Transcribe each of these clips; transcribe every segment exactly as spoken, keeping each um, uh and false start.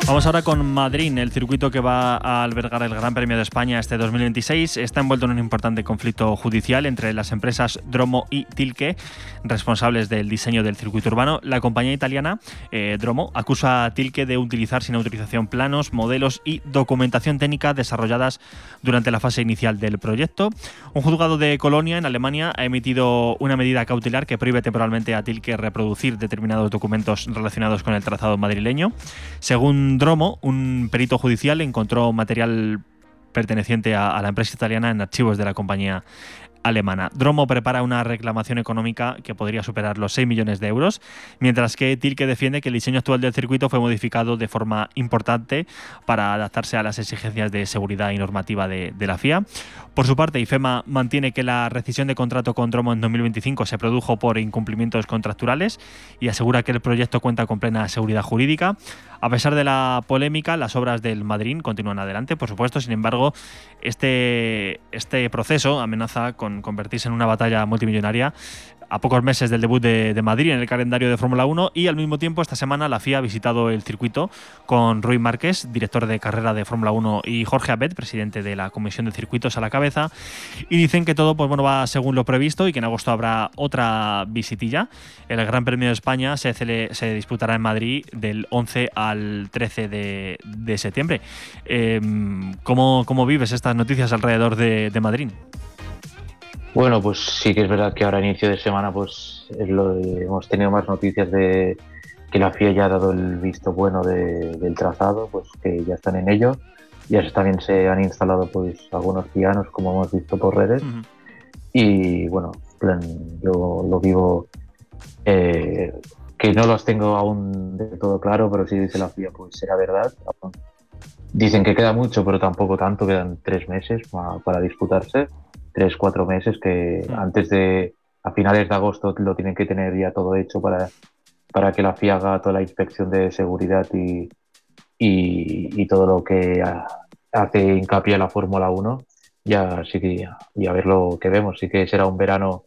Vamos ahora con Madrid, el circuito que va a albergar el Gran Premio de España este dos mil veintiséis. Está envuelto en un importante conflicto judicial entre las empresas Dromo y Tilke, responsables del diseño del circuito urbano. La compañía italiana eh, Dromo acusa a Tilke de utilizar sin autorización planos, modelos y documentación técnica desarrolladas durante la fase inicial del proyecto. Un juzgado de Colonia, en Alemania, ha emitido una medida cautelar que prohíbe temporalmente a Tilke reproducir determinados documentos relacionados con el trazado madrileño. Según Dromo, un perito judicial encontró material perteneciente a, a la empresa italiana en archivos de la compañía alemana. Dromo prepara una reclamación económica que podría superar los seis millones de euros, mientras que Tilke defiende que el diseño actual del circuito fue modificado de forma importante para adaptarse a las exigencias de seguridad y normativa de, de la F I A. Por su parte, IFEMA mantiene que la rescisión de contrato con Dromo en dos mil veinticinco se produjo por incumplimientos contractuales y asegura que el proyecto cuenta con plena seguridad jurídica. A pesar de la polémica, las obras del Madrid continúan adelante, por supuesto. Sin embargo, este, este proceso amenaza con convertirse en una batalla multimillonaria a pocos meses del debut de, de Madrid en el calendario de Fórmula uno, y al mismo tiempo esta semana la F I A ha visitado el circuito con Rui Márquez, director de carrera de Fórmula uno, y Jorge Abet, presidente de la Comisión de Circuitos, a la cabeza, y dicen que todo pues bueno va según lo previsto y que en agosto habrá otra visitilla. El Gran Premio de España se, cele, se disputará en Madrid del once al trece de, de septiembre. Eh, ¿cómo, ¿Cómo vives estas noticias alrededor de, de Madrid? Bueno, pues sí que es verdad que ahora a inicio de semana pues es lo de, hemos tenido más noticias de que la F I A ya ha dado el visto bueno de, del trazado, pues que ya están en ello. Ya también se han instalado pues algunos pianos, como hemos visto por redes. Uh-huh. Y bueno, plan, yo lo vivo, eh, que no los tengo aún de todo claro, pero si dice la F I A pues será verdad. Dicen que queda mucho, pero tampoco tanto, quedan tres meses para, para disputarse. Tres, cuatro meses que sí. Antes de, a finales de agosto lo tienen que tener ya todo hecho para, para que la F I A haga toda la inspección de seguridad y, y, y todo lo que hace hincapié en la Fórmula uno. Ya sí que, y a ver lo que vemos, sí que será un verano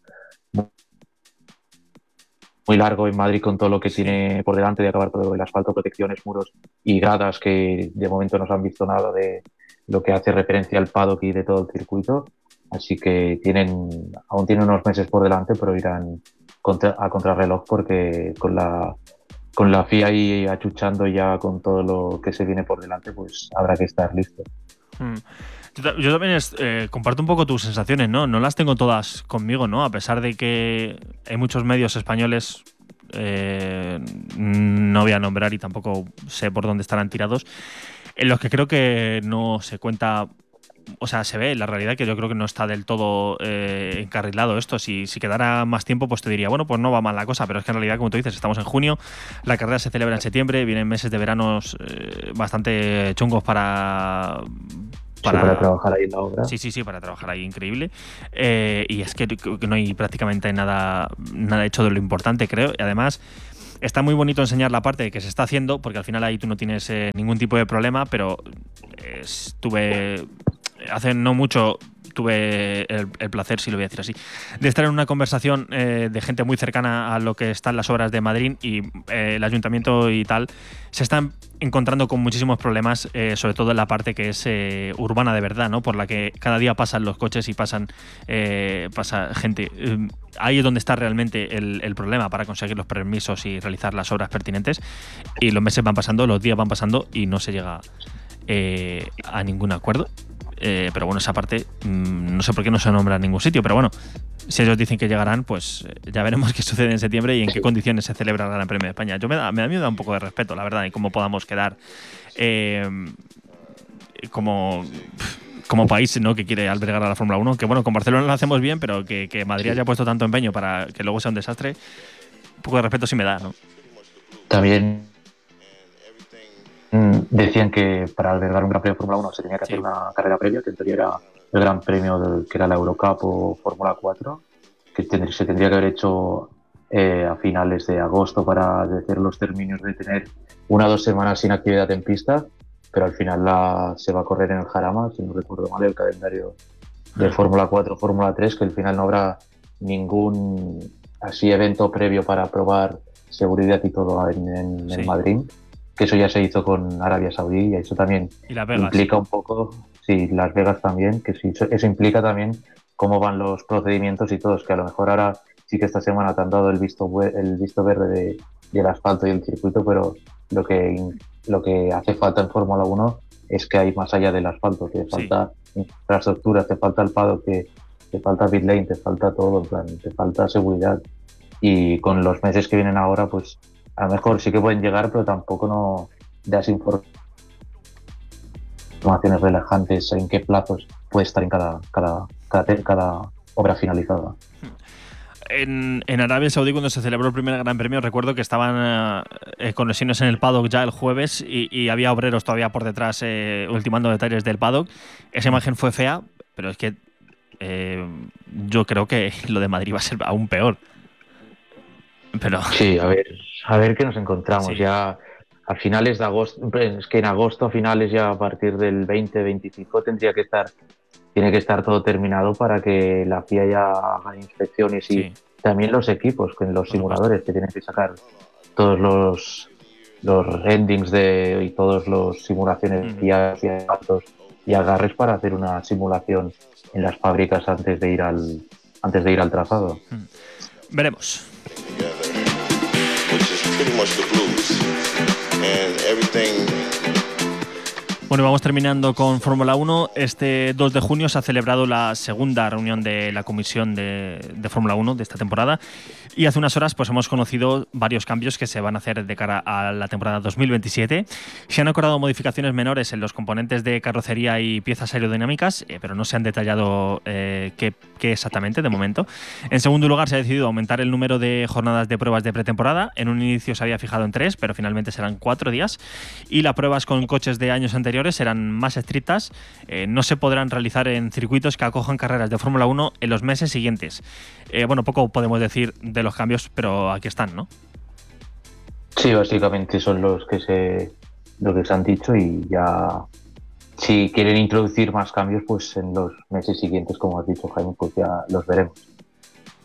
muy largo en Madrid con todo lo que sí. tiene por delante de acabar todo el asfalto, protecciones, muros y gradas, que de momento no se han visto nada de lo que hace referencia al paddock y de todo el circuito. Así que tienen, aún tienen unos meses por delante, pero irán contra, a contrarreloj, porque con la, con la F I A ahí achuchando ya con todo lo que se viene por delante, pues habrá que estar listo. Hmm. Yo, yo también es, eh, comparto un poco tus sensaciones, ¿no? No las tengo todas conmigo, ¿no? A pesar de que hay muchos medios españoles, eh, no voy a nombrar y tampoco sé por dónde estarán tirados, en los que creo que no se cuenta. O sea, se ve la realidad que yo creo que no está del todo eh, encarrilado esto. Si, si quedara más tiempo, pues te diría, bueno, pues no va mal la cosa, pero es que en realidad, como tú dices, estamos en junio, la carrera se celebra en septiembre, vienen meses de veranos eh, bastante chungos para... Para, sí, para trabajar ahí en la obra. Sí, sí, sí, para trabajar ahí, increíble. Eh, y es que, que no hay prácticamente nada, nada hecho de lo importante, creo. Y además, está muy bonito enseñar la parte de que se está haciendo, porque al final ahí tú no tienes eh, ningún tipo de problema, pero eh, estuve... Hace no mucho tuve el, el placer, si lo voy a decir así, de estar en una conversación eh, de gente muy cercana a lo que están las obras de Madrid, y eh, el ayuntamiento y tal se están encontrando con muchísimos problemas, eh, sobre todo en la parte que es eh, urbana de verdad, ¿no? Por la que cada día pasan los coches y pasan eh, pasa gente. Eh, ahí es donde está realmente el, el problema para conseguir los permisos y realizar las obras pertinentes, y los meses van pasando, los días van pasando y no se llega eh, a ningún acuerdo. Eh, pero bueno, esa parte mmm, no sé por qué no se nombra en ningún sitio, pero bueno, si ellos dicen que llegarán, pues ya veremos qué sucede en septiembre y en qué condiciones se celebra el Gran Premio de España. Yo me da, me da miedo, da un poco de respeto, la verdad, y cómo podamos quedar eh, como, como país, ¿no?, que quiere albergar a la Fórmula uno, que bueno, con Barcelona lo hacemos bien, pero que, que Madrid haya puesto tanto empeño para que luego sea un desastre, un poco de respeto sí me da, ¿no? También decían que para albergar un Gran Premio de Fórmula uno se tenía que hacer sí. una carrera previa, que en teoría era el Gran Premio del, que era la Eurocup o Fórmula cuatro, que tendría, se tendría que haber hecho eh, a finales de agosto para hacer los términos de tener una o dos semanas sin actividad en pista, pero al final la, se va a correr en el Jarama, si no recuerdo mal, el calendario de Fórmula cuatro, Fórmula tres, que al final no habrá ningún así evento previo para probar seguridad y todo en, en, sí. en Madrid, que eso ya se hizo con Arabia Saudí y eso también y Las Vegas implica un poco, sí, Las Vegas también, que sí, eso, eso implica también cómo van los procedimientos y todos, que a lo mejor ahora sí que esta semana te han dado el visto, el visto verde de, del asfalto y el circuito, pero lo que, lo que hace falta en Fórmula uno es que hay más allá del asfalto, que falta sí. infraestructura, te falta el paddock, que te falta pit lane, te falta todo, en plan, te falta seguridad. Y con los meses que vienen ahora, pues a lo mejor sí que pueden llegar, pero tampoco no das informaciones relevantes en qué plazos puede estar en cada, cada, cada, cada obra finalizada. En, en Arabia Saudí, cuando se celebró el primer Gran Premio, recuerdo que estaban eh, conexiones en el paddock ya el jueves y, y había obreros todavía por detrás eh, ultimando detalles del paddock. Esa imagen fue fea, pero es que eh, yo creo que lo de Madrid va a ser aún peor. Pero... Sí, a ver, a ver qué nos encontramos. Sí. Ya a finales de agosto, es que en agosto, a finales ya a partir del veinte veinticinco tendría que estar, tiene que estar todo terminado para que la F I A ya haga inspecciones y sí. También los equipos, con los simuladores que tienen que sacar todos los los endings de y todos los simulaciones mm. y asfaltos y agarres para hacer una simulación en las fábricas antes de ir al antes de ir al trazado. Mm. Veremos. Bueno, vamos terminando con Fórmula uno. Este dos de junio se ha celebrado la segunda reunión de la comisión de, de Fórmula uno de esta temporada y hace unas horas pues hemos conocido varios cambios que se van a hacer de cara a la temporada dos mil veintisiete. Se han acordado modificaciones menores en los componentes de carrocería y piezas aerodinámicas, eh, pero no se han detallado eh, qué, qué exactamente de momento. En segundo lugar, se ha decidido aumentar el número de jornadas de pruebas de pretemporada. En un inicio se había fijado en tres, pero finalmente serán cuatro días. Y las pruebas con coches de años anteriores serán más estrictas, eh, no se podrán realizar en circuitos que acojan carreras de Fórmula uno en los meses siguientes. Eh, bueno, poco podemos decir de los cambios, pero aquí están, ¿no? Sí, básicamente son los que se, lo que se han dicho y ya si quieren introducir más cambios, pues en los meses siguientes, como has dicho, Jaime, pues ya los veremos.